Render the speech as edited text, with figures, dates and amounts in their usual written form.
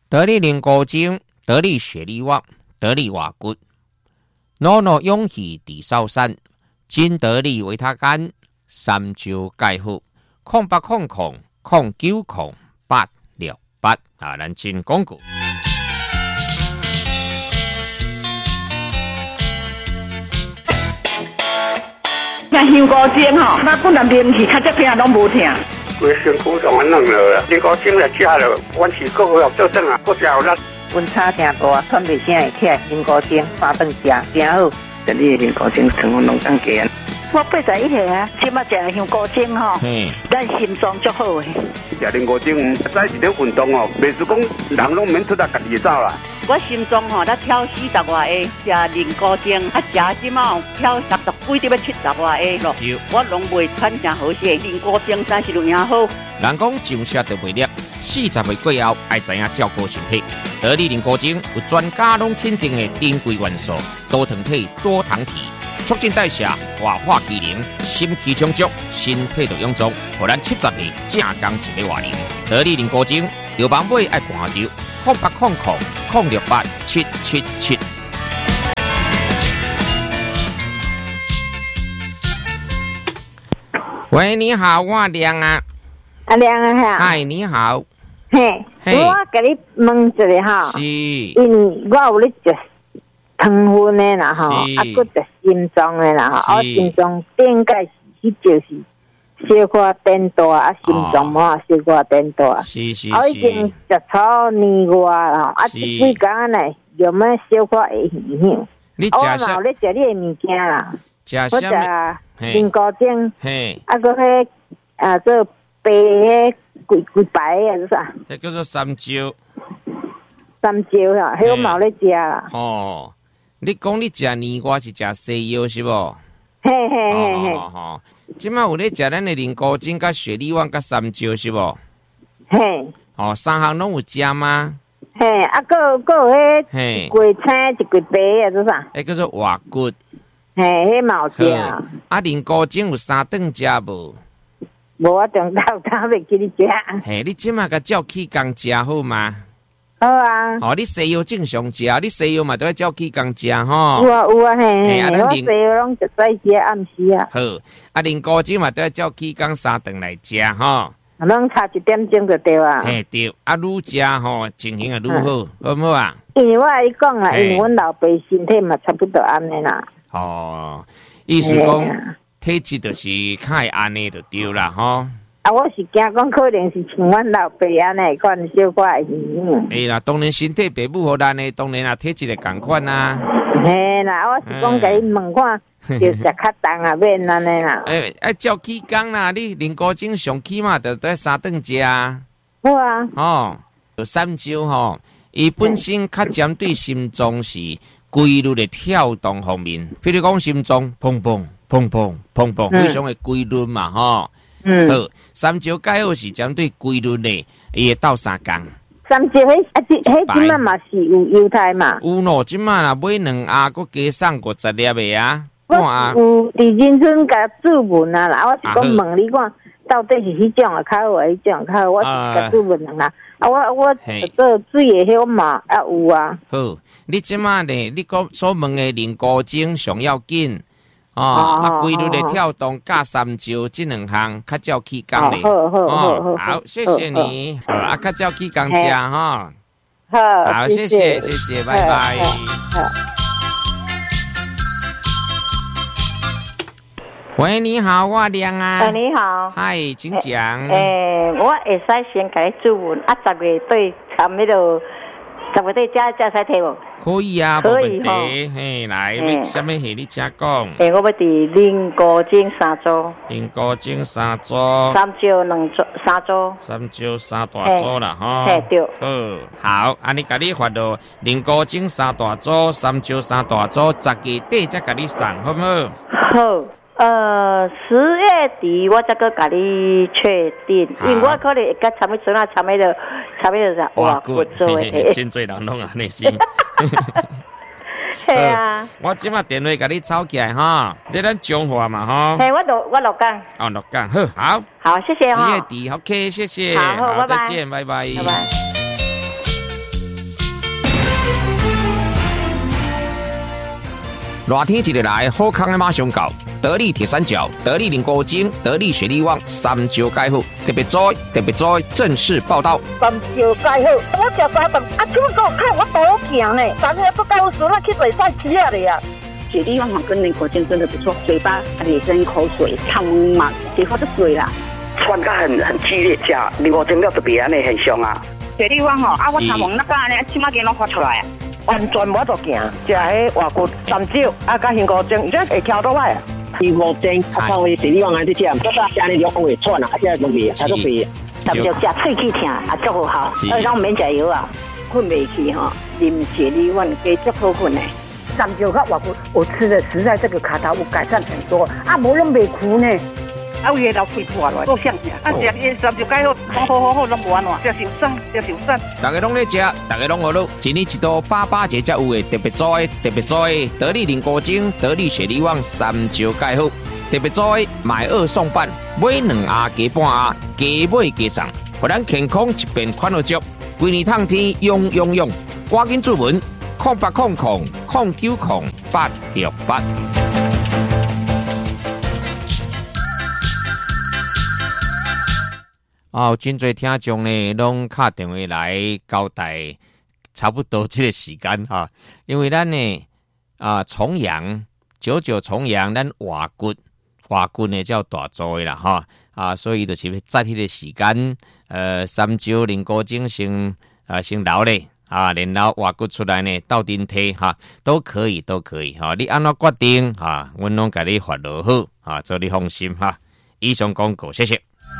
得力灵骨精，得力血力旺，得力瓦骨，诺诺勇气地少山，金得力维他干，三焦钙护，0800090868啊，咱进广告。 像香菇精吼，那本来面去较这片拢无疼。 规身躯上安弄了，香菇精来食了，阮是个个做阵啊，个食有力。 温差挺大，喘袂声会起来，香菇精八顿食，真好。这里的香菇精成分拢增加。我81岁啊，即马食香菇精吼，咱心脏足好诶。 食香菇精，早是咧运动哦，袂是讲人拢免出来家己走啦。 我心脏吼，才跳40外下，食灵菇精，食即马跳60几，要70外下咯。我拢袂喘真好势，灵菇精真是有影好。 人讲上车就袂叻，40岁过后爱知影照顾身体。得力灵菇精有专家拢肯定的珍贵元素，多糖体、多糖体，促进代谢、活化机能、心气充足，身体就臃肿，互咱70岁正刚一个活龄。得力灵菇精，有网买爱看着0800068777。喂，你好，我亮啊。 亮啊哈。 嗨，你好。 嘿，我甲你问一下哈。 是。 因为我有咧食糖分的啦吼，啊，搁食心脏的啦吼，我心脏顶个是就是小可变大，啊，心脏嘛小可变大。 是。 我已经食超年外啦，啊，这几天呢有没有小可会影响？ 你食啥？ 我咧食你的物件啦。 食啥？ 我食灵菇精，啊，搁迄做白迄贵白的是啥？ 迄叫做三椒。 三椒啦，迄我嘛有咧食啦。 哦，你讲你食年瓜是食西药是无？ 嘿。 哦，即摆有咧食咱的灵菇精、甲雪莉旺、甲三椒是无？ 嘿。 哦，三项拢有食吗？ 嘿，啊，搁有迄一柜青一柜白的是啥？ 迄叫做活骨。 嘿，迄嘛有食。 啊，灵菇精有3顿食无？ 无，我中昼袂记你食。 嘿，你即摆甲照起工食好吗？ 好啊。 哦，你西药正常食，你西药嘛都要照起工食吼。 有啊，嘿，我西药拢就早食暗时啊。 好，啊，灵菇精嘛都要照起工3顿来食吼。 拢差1点钟就对啊。 嘿对，啊，愈食吼情形也愈好，好唔好啊？ 因为我跟你讲啦，因为阮老爸身体嘛差不多安尼啦。 哦，意思讲体质就是较会安尼就对啦吼。 啊，我是惊讲可能是像阮老爸安尼款小可会影响。 哎啦，当然身体爸母互咱的，当然啊体质会共款啊。 嘿啦，我是讲甲你问看，就食较重啊，免安尼啦。 照起工啦，你灵菇精上起嘛，就得3顿食啊。 好啊。 哦，三椒吼，伊本身较针对心脏是规律的跳动方面，譬如讲心脏砰砰砰砰砰砰，非常的规律嘛吼。好，三椒钙好是针对规律的，伊会斗3工。 三椒迄即嘛是有犹太嘛？ 有咯，即马啦买2盒，佮加送50粒的啊。 我有伫仁村甲注文啊啦，我是讲问你看，到底是迄种啊较好，迄种较好？我是甲注文啦。啊，我做水的迄嘛啊有啊。 好，你即马咧，你讲所问的灵菇精上要紧。啊，规律的跳动加三椒这2项，较照起工咧。好，谢谢你。啊，较照起工食哈。好，谢谢，拜拜。喂，你好，我亮啊。 你好。 嗨，请讲。 我会使先甲你注文啊，10月对参迄落10月对加使摕无？ 可以啊，无问题。嘿，来，要什么戏你请讲。 我要伫灵菇精3组。 灵菇精3组。 三椒3组。 三椒3大组啦，吼。 嘿，对。 好，安尼甲你发到灵菇精3大组，三椒3大组，10月底才甲你送，好唔好？ 好。10月底我再个甲你确定，因为我可能甲参与村啊，参与了啥？哇，不做诶， 真侪人拢安尼是。 系啊。 我即马电话甲你抄起来哈，你咱讲话嘛哈。 嘿，我落岗。 哦，落岗，好。 好，谢谢哈。 10月底 ，OK， 谢谢。 好，拜拜。 再见，拜拜。 拜拜。 热天一日来，好康的马上到。得力铁三角、得力菱果精、得力雪力旺3招解好，特别在正式报道。 3招解好，我食早饭，啊，怎么给我看我多行呢？昨天不告诉那去水上吃了呀。 雪力旺跟菱果精真的不错，嘴巴里生口水，汤嘛，结果就水啦。 喘得很激烈，吃菱果精了特别安尼很凶啊。 雪力旺吼，啊，我头毛那个安尼，起码给拢发出来啊。 完全无得行，食迄外骨3招，啊，甲杏果精，这会挑倒来啊。杏果精，啊，靠伊雪力旺安尼吃，这个吃安尼就会喘啊，啊，这容易，它都肥。 3招食喙齿疼，啊，足好好，咱免食药啊，困袂去吼，啉雪力旺加足好困的。 3招甲外骨，我吃的实在这个卡头有改善很多，啊，无拢袂苦呢。 啊，有个老肺破落，够香些。啊，食伊3招解好，好，拢无安怎，食受伤。 大家拢咧食，大家拢学咯。一年一度88节才有的特别做的，得力菱果精、得力雪力旺3招解好，特别做的买2送半，买2盒加半盒，加买加送，互咱健康一边款好足。规年通天用，赶紧注文0800090868。有真侪听众呢，拢打电话来交代差不多这个时间哈，因为咱呢重阳99重阳，咱外骨呢叫大做的啦哈所以就是在迄个时间3招菱果精先留咧然后外骨出来呢斗阵摕都可以哈，你按怎决定阮拢甲你发落好做你放心哈。以上广告，谢谢。